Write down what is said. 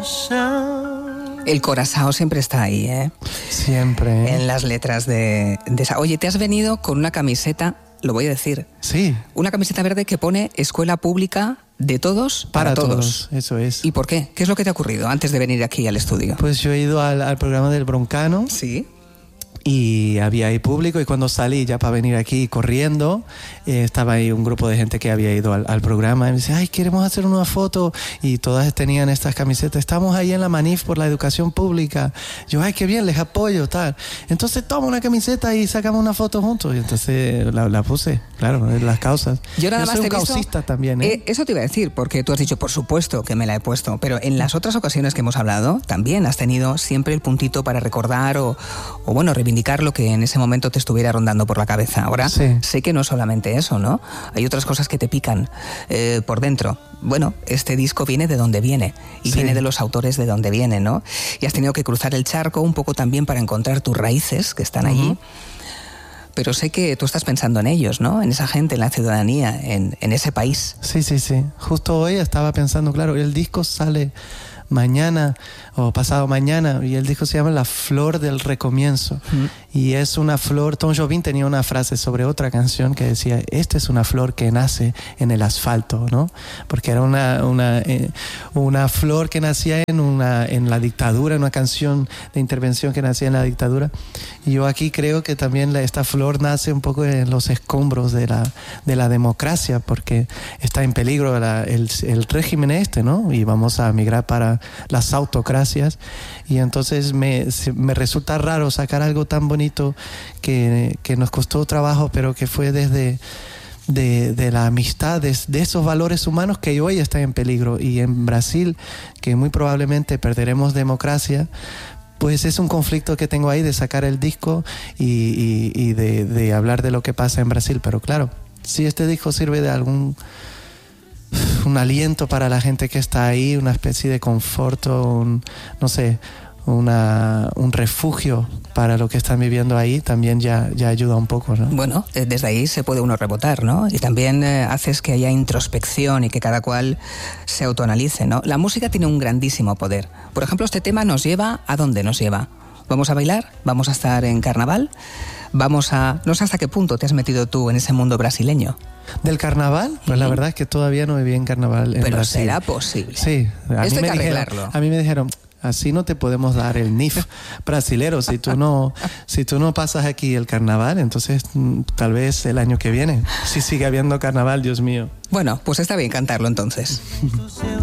El Curazao siempre está ahí, ¿eh? Siempre. En las letras de esa. Oye, te has venido con una camiseta, lo voy a decir. Sí. Una camiseta verde que pone Escuela Pública de Todos para Todos. Eso es. ¿Y por qué? ¿Qué es lo que te ha ocurrido antes de venir aquí al estudio? Pues yo he ido al programa del Broncano. Sí. Y había ahí público, y cuando salí ya para venir aquí corriendo, estaba ahí un grupo de gente que había ido al programa y me dice, ay, queremos hacer una foto, y todas tenían estas camisetas, estamos ahí en la manif por la educación pública. Yo, ay, qué bien, les apoyo, tal. Entonces toma una camiseta y sacamos una foto juntos, y entonces la puse, claro, en las causas. Yo nada más soy un te he visto, causista también, ¿eh? Eso te iba a decir, porque tú has dicho, por supuesto que me la he puesto, pero en las otras ocasiones que hemos hablado, también has tenido siempre el puntito para recordar o bueno, reivindicar lo que en ese momento te estuviera rondando por la cabeza. Ahora sí. Sé que no solamente eso, ¿no? Hay otras cosas que te pican por dentro. Bueno, este disco viene de donde viene y viene de los autores de donde viene, ¿no? Y has tenido que cruzar el charco un poco también para encontrar tus raíces que están allí. Pero sé que tú estás pensando en ellos, ¿no? En esa gente, en la ciudadanía, en ese país. Sí. Justo hoy estaba pensando, claro, el disco sale mañana o pasado mañana, y el disco se llama La Flor del Recomienzo. Y es una flor. Tom Jobim tenía una frase sobre otra canción que decía, esta es una flor que nace en el asfalto, ¿no? Porque era una flor que nacía en la dictadura, una canción de intervención que nacía en la dictadura. Y yo aquí creo que también esta flor nace un poco en los escombros de la democracia, porque está en peligro el régimen ¿no? Y vamos a migrar para las autocracias, y entonces me resulta raro sacar algo tan bonito que nos costó trabajo, pero que fue desde de la amistad, de esos valores humanos que hoy están en peligro. Y en Brasil, que muy probablemente perderemos democracia, pues es un conflicto que tengo ahí de sacar el disco y de hablar de lo que pasa en Brasil. Pero claro, si este disco sirve de un aliento para la gente que está ahí, una especie de conforto, un refugio para lo que están viviendo ahí, también ya ayuda un poco, ¿no? Bueno, desde ahí se puede uno rebotar, ¿no? Y también haces que haya introspección y que cada cual se autoanalice, ¿no? La música tiene un grandísimo poder. Por ejemplo, este tema nos lleva ¿a dónde nos lleva? ¿Vamos a bailar? ¿Vamos a estar en carnaval? No sé hasta qué punto te has metido tú en ese mundo brasileño. ¿Del carnaval? Pues la verdad es que todavía no viví en carnaval en Pero Brasil. ¿será posible? Sí. Esto hay que arreglarlo. A mí me dijeron, así no te podemos dar el NIF brasilero. Si tú no pasas aquí el carnaval, entonces tal vez el año que viene, si sigue habiendo carnaval, Dios mío. Bueno, pues está bien cantarlo entonces.